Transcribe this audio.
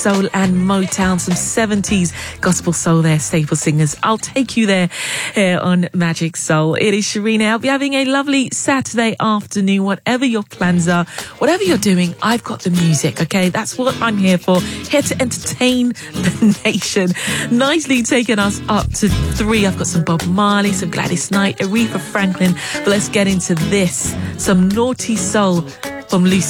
soul and Motown, some 70s gospel soul there, staple singers. I'll take you there here on Magic Soul. It is Sharina. I'll be having a lovely Saturday afternoon, whatever your plans are, whatever you're doing, I've got the music, okay? That's what I'm here for, here to entertain the nation. Nicely taking us up to 3. I've got some Bob Marley, some Gladys Knight, Aretha Franklin, but let's get into this, some Naughty Soul from Lucy